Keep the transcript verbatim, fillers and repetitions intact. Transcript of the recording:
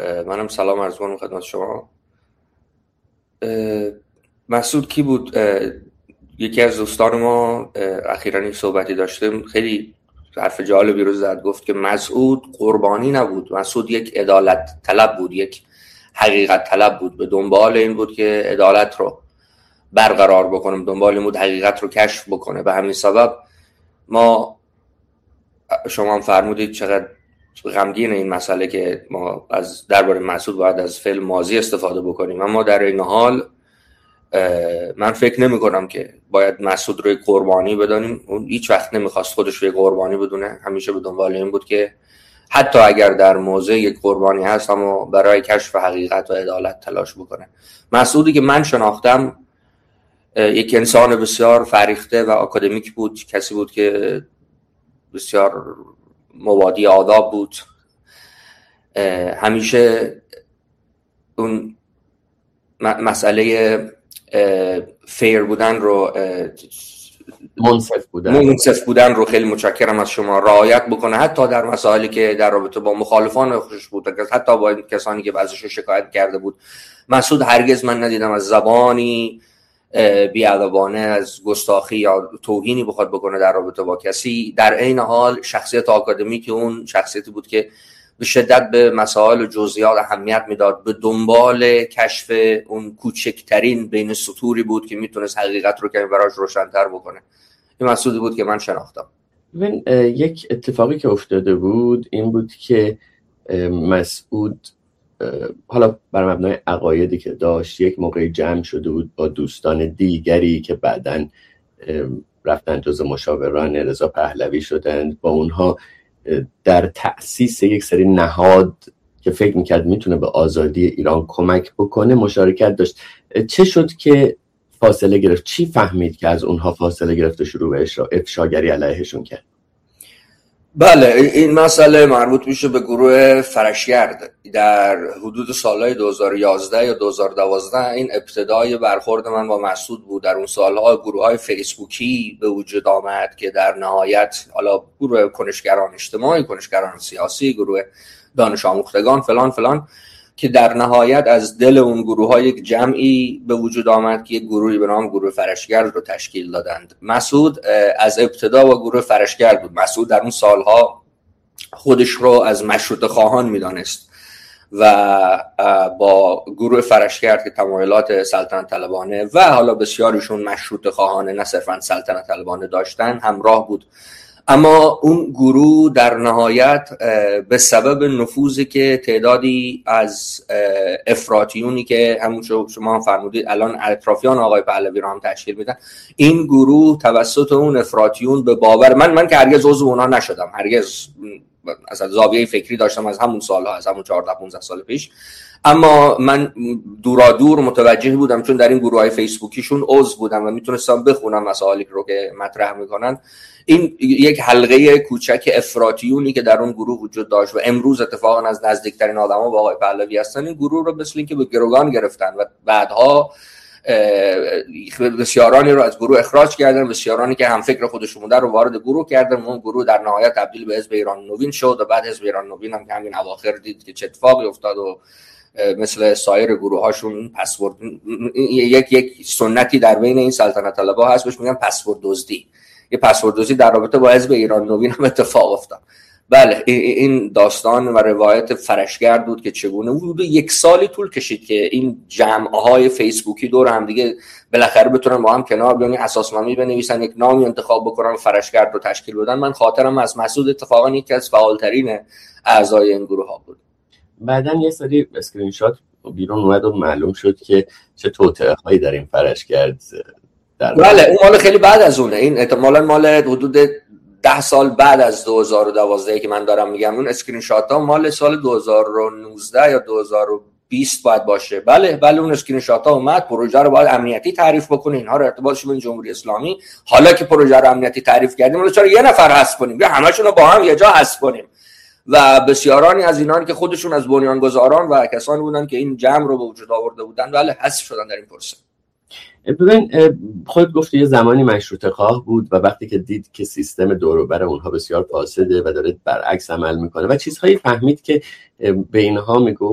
منم سلام عرض می‌کنم خدمت شما. مسعود کی بود؟ یکی از دوستان ما اخیراً یک صحبتی داشته، خیلی حرف جالبی رو زد، گفت که مسعود قربانی نبود، مسعود یک عدالت طلب بود، یک حقیقت طلب بود، به دنبال این بود که عدالت رو برقرار بکنه، دنبال این بود حقیقت رو کشف بکنه. به همین سبب ما، شما هم فرمودید چقدر غمگین این مسئله که ما از درباره مسعود باید از فعل ماضی استفاده بکنیم، اما در این حال من فکر نمی کنم که باید مسعود رو قربانی بدونیم. اون هیچ وقت نمیخواست خودش رو قربانی بدونه، همیشه به دنبال این بود که حتی اگر در موضع یک قربانی هست اما برای کشف حقیقت و عدالت تلاش بکنه. مسعودی که من شناختم یک انسان بسیار فریخته و آکادمیک بود، کسی بود که بسیار مبادی آداب بود، همیشه اون مسئله فیر بودن رو، منصف بودن منصف بودن رو خیلی متشکرم از شما رعایت بکنه، حتی در مسائلی که در رابطه با مخالفان خودش بود، حتی با کسانی که ازش شکایت کرده بود. مسعود هرگز من ندیدم از زبانی بی‌ادبانه، از گستاخی یا توهینی بخواد بکنه در رابطه با کسی. در عین حال شخصیت آکادمیک اون شخصیتی بود که به شدت به مسائل و جزئیات اهمیت میداد، به دنبال کشف اون کوچکترین بین سطوری بود که میتونست حقیقت رو کمی براش روشن‌تر بکنه. این مسعودی بود که من شناختم. من یک اتفاقی که افتاده بود این بود که مسعود حالا بر مبنای عقایدی که داشت یک موقعی جمع شده بود با دوستان دیگری که بعداً رفتن جز مشاوران رضا پهلوی شدند، با اونها در تأسیس یک سری نهاد که فکر میکرد میتونه به آزادی ایران کمک بکنه مشارکت داشت. چه شد که فاصله گرفت؟ چی فهمید که از اونها فاصله گرفت و شروع به افشاگری علیهشون کرد؟ بله، این مسئله مربوط میشه به گروه فرشگرد. در حدود سالهای دو هزار و یازده یا دو هزار و دوازده این ابتدای برخورد من با مسعود بود. در اون سالها گروه های فیسبوکی به وجود آمد که در نهایت حالا گروه کنشگران اجتماعی، کنشگران سیاسی، گروه دانش آموختگان فلان فلان، که در نهایت از دل اون گروه ها یک جمعی به وجود آمد که یک گروهی به نام گروه فرشگرد رو تشکیل دادند. مسعود از ابتدا با گروه فرشگرد بود. مسعود در اون سالها خودش رو از مشروطه خواهان میدانست و با گروه فرشگرد که تمایلات سلطنت طلبانه و حالا بسیاریشون مشروطه خواهانه نه صرفاً سلطنت طلبانه داشتن همراه بود. اما اون گروه در نهایت به سبب نفوذی که تعدادی از افراطیونی که همون شما هم فرمودید الان اطرافیان آقای پهلوی رو هم تشکیل میدن، این گروه توسط اون افراطیون به باور من من که هرگز عضو اونها نشدم، هرگز از زاویه فکری داشتم از همون سالها، از همون چهارده پانزده سال پیش، اما من دورا دور متوجه بودم چون در این گروه های فیسبوکیشون عضو بودم و میتونستم بخونم مسائلی رو که مطرح میکنن. این یک حلقه کوچک افراطیونی که در اون گروه وجود داشت و امروز اتفاقا از نزدیکترین آدما با آقای پهلوی هستن، این گروه رو مثل اینکه به گروگان گرفتن و بعدها بسیارانی رو از گروه اخراج کردن، بسیارانی که هم فکر خودشون بودن رو وارد گروه کردن. اون گروه در نهایت تبدیل به حزب ایران نوین شد و بعد حزب ایران نوین هم که همین اواخر دید که چه اتفاقی افتاد و مثل سایر گروه هاشون پسورد، یک یک سنتی در بین این سلطنت طلبها هست بهش میگن پسورد دزدی. یه پسورد دزدی در رابطه با حزب ایران نوین هم اتفاق افتاد. بله، این داستان و روایت فرشگرد بود که چگونه حدود یک سالی طول کشید که این جمع‌های فیسبوکی دور هم دیگه بالاخره بتونن با هم کنار بیان، اساسنامه بنویسن، یک نامی انتخاب بکنن و فرشگرد رو تشکیل بدن. من خاطرم از مسعود اتفاقا یکی از فعالترین اعضای این گروه ها بود. بعدن یه سری اسکرین شات بیرون اومد و معلوم شد که چه توطئه‌هایی در این فرشگرد در بله، اون مال خیلی بعد از اونه. این احتمالاً مال حدود ده سال بعد از دو هزار و دوازده که من دارم میگم. اون اسکرین شات ها مال سال دو هزار و نوزده یا دو هزار و بیست باید باشه. بله بله، اون اسکرین شات ها اومد. پروژه رو باید امنیتی تعریف بکنه، اینها رو ارتباطش با جمهوری اسلامی. حالا که پروژه رو امنیتی تعریف کردیم، ولی چرا یه نفر حذف کنیم یا همشون رو با هم یه جا حذف کنیم؟ و بسیارانی از اینان که خودشون از بنیانگذاران و کسانی بودن که این جمع رو به وجود آورده بودن، بله حذف شدن در این پروسه. ببین، خود گفتی یه زمانی مشروطه خواه بود و وقتی که دید که سیستم دور و بر اونها بسیار فاسده و داره برعکس عمل میکنه و چیزهایی فهمید که به اینها میگو